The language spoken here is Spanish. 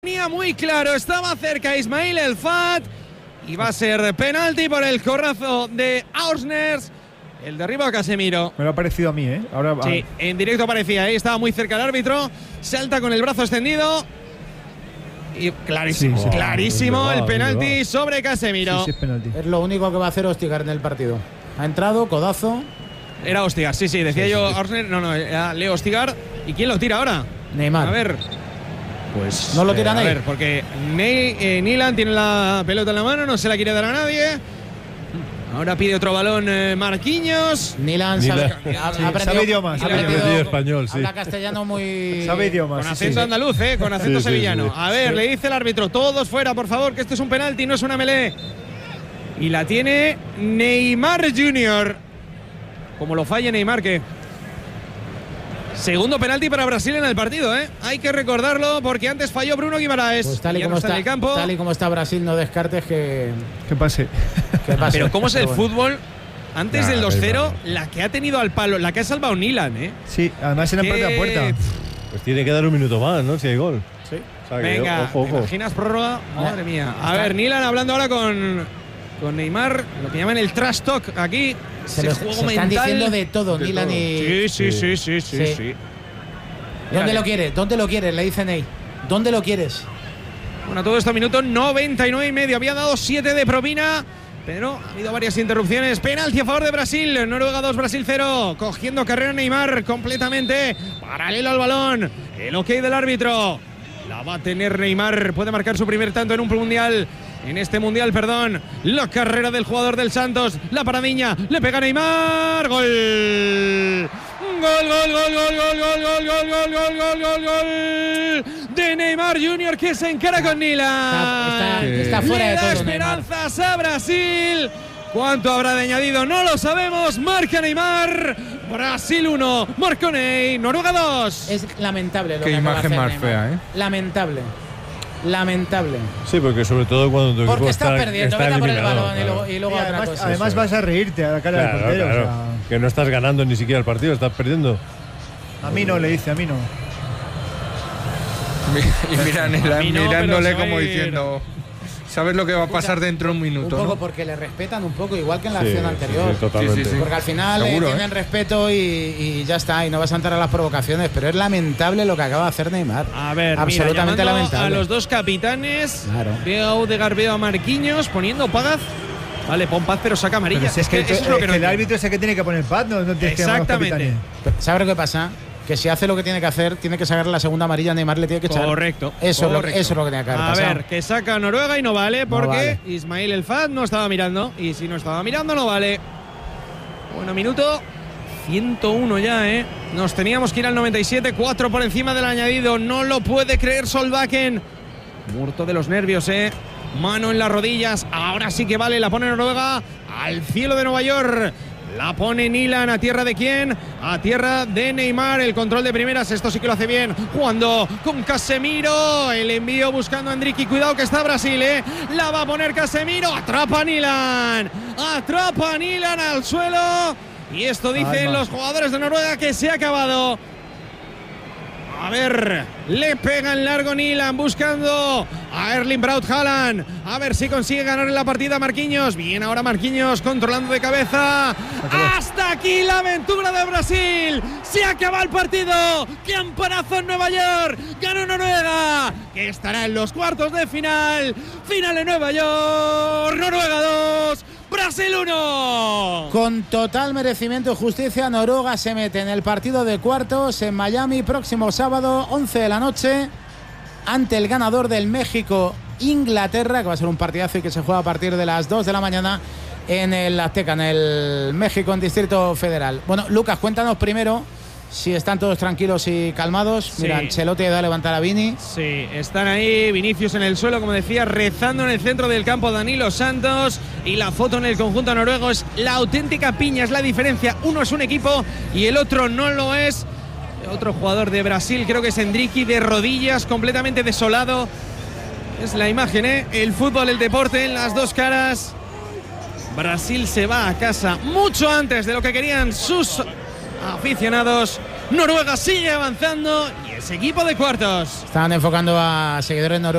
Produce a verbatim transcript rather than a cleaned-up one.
Tenía muy claro, estaba cerca Ismail El Fat y va a ser penalti por el corrazo de Ausners. El derribo a Casemiro. Me lo ha parecido a mí, ¿eh? Ahora, sí, en directo parecía, ahí estaba muy cerca el árbitro. Salta con el brazo extendido. Y clarísimo, sí, sí, clarísimo oh, el penalti sobre Casemiro. Sí, sí, es penalti. Es lo único que va a hacer Ostigar en el partido. Ha entrado, codazo. Era Ostigar, sí, sí, decía sí, yo, sí. Ausner, no, no, era Leo Ostigar. ¿Y quién lo tira ahora? Neymar. A ver. Pues no lo tira eh, Ney. A ver, porque Ney, eh, Nilan tiene la pelota en la mano, no se la quiere dar a nadie. Ahora pide otro balón eh, Marquinhos. Nilan sabe, ha, ha aprendido, sabe idiomas. Sabe aprendido español, sí. Habla castellano muy… Sabe idiomas. Con acento sí, sí. andaluz, eh, con acento sí, sevillano. Sí, sí. A ver, sí. Le dice el árbitro, todos fuera, por favor, que esto es un penalti, no es una melee. Y la tiene Neymar junior Como lo falle Neymar, que… Segundo penalti para Brasil en el partido, ¿eh? Hay que recordarlo porque antes falló Bruno Guimaraes. Pues tal y, como no está, está, en el campo. tal y como está Brasil, no descartes que… Que pase. que pase. Pero cómo es el bueno. fútbol… Antes nah, del dos cero, la que ha tenido al palo, la que ha salvado Nilan, ¿eh? Sí, además en la propia puerta. Pues tiene que dar un minuto más, ¿no? Si hay gol. Sí. O sea, Venga, que, ojo, ojo. ¿te imaginas prórroga? Madre mía. A ver, Nilan hablando ahora con, con Neymar, lo que llaman el trash talk aquí. Se, los, juego se mental. están diciendo de todo, de Nilan todo. y… Sí, sí, sí, sí, sí, sí. sí. ¿Dónde lo quieres? ¿Dónde lo quieres? Le dice Ney. ¿Dónde lo quieres? Bueno, todo esto minuto noventa y nueve y medio. Había dado siete de propina, pero ha habido varias interrupciones. Penalti a favor de Brasil. Noruega dos, Brasil cero. Cogiendo carrera Neymar completamente. Paralelo al balón. El ok del árbitro. La va a tener Neymar. Puede marcar su primer tanto en un mundial. En este mundial, perdón. La carrera del jugador del Santos. La paradiña. Le pega Neymar. Gol. Gol, gol, gol, gol, gol, gol, gol, gol, gol, gol, gol, gol, gol de Neymar junior que se encara con Nilan. Está, está, está fuera Le de da todo, esperanzas Neymar. A Brasil. ¿Cuánto habrá de añadido? No lo sabemos. Marca Neymar. Brasil uno. Marco Ney. Noruega dos. Es lamentable lo Qué que imagen más Neymar. fea, ¿eh? Lamentable. Lamentable. Sí, porque sobre todo cuando tu Porque equipo estás está, perdiendo, está vete a por el eliminado, balón claro. y luego, y luego y otra además, cosa. además vas a reírte a la cara Claro, del portero. claro. O sea, que no estás ganando ni siquiera el partido, estás perdiendo. a mí no, le dice, a mí no. Y mira, Nilan, A mí no, mirándole pero como se- diciendo, ¿sabes lo que va a pasar dentro de un minuto? Un poco ¿no? porque le respetan un poco, igual que en la Sí, acción sí, anterior. sí, totalmente. Sí, sí, sí. Porque al final Seguro, eh, tienen ¿eh? respeto y, y ya está, y no vas a entrar a las provocaciones, pero es lamentable lo que acaba de hacer Neymar. A ver, absolutamente mira, lamentable. a los dos capitanes. Claro. Veo a Odegaard, veo a Marquinhos poniendo Paz. Vale, pon Paz, pero saca amarilla. Pero si es que, eso es lo que es no que el entiendo. árbitro es el que tiene que poner paz, no, no tienes que llamar a los Exactamente. capitanes. ¿Sabes lo que pasa? Que si hace lo que tiene que hacer, tiene que sacar la segunda amarilla, Neymar le tiene que echar. Correcto. Eso, correcto. Es, lo, eso es lo que tiene que haber A pasado. ver, que saca Noruega y no vale porque vale. Ismail El Fat no estaba mirando. Y si no estaba mirando, no vale. Bueno, minuto ciento uno ya, ¿eh? Nos teníamos que ir al noventa y siete, cuatro por encima del añadido. No lo puede creer Solbakken. Muerto de los nervios, ¿eh? Mano en las rodillas. Ahora sí que vale. La pone Noruega al cielo de Nueva York. La pone Nilan. ¿A tierra de quién? A tierra de Neymar. El control de primeras. Esto sí que lo hace bien. Jugando con Casemiro. El envío buscando a Endrick. Cuidado que está Brasil, ¿eh? La va a poner Casemiro. Atrapa a Nilan. Atrapa a Nilan al suelo. Y esto dicen Alma. los jugadores de Noruega que se ha acabado. A ver, le pega en largo Nilan buscando a Erling Braut Haaland. A ver si consigue ganar en la partida Marquinhos. Bien, ahora Marquinhos controlando de cabeza. Hasta aquí la aventura de Brasil. Se acaba el partido. Campanazo en Nueva York. Ganó Noruega, que estará en los cuartos de final. Final en Nueva York. Noruega dos. Brasil uno. Con total merecimiento y justicia, Noruega se mete en el partido de cuartos en Miami próximo sábado, once de la noche, ante el ganador del México-Inglaterra, que va a ser un partidazo y que se juega a partir de las dos de la mañana en el Azteca, en el México, en Distrito Federal. Bueno, Lucas, cuéntanos primero si están todos tranquilos y calmados. Sí. Mira, Ancelotti da a levantar a Vini. Sí, están ahí Vinicius en el suelo, como decía, rezando en el centro del campo Danilo Santos, y la foto en el conjunto noruego es la auténtica piña, es la diferencia. Uno es un equipo y el otro no lo es. Otro jugador de Brasil, creo que es Endrick, de rodillas, completamente desolado. Es la imagen, ¿eh? El fútbol, el deporte en las dos caras. Brasil se va a casa mucho antes de lo que querían sus aficionados. Noruega sigue avanzando y Equipos de cuartos. Estaban enfocando a seguidores noruegos.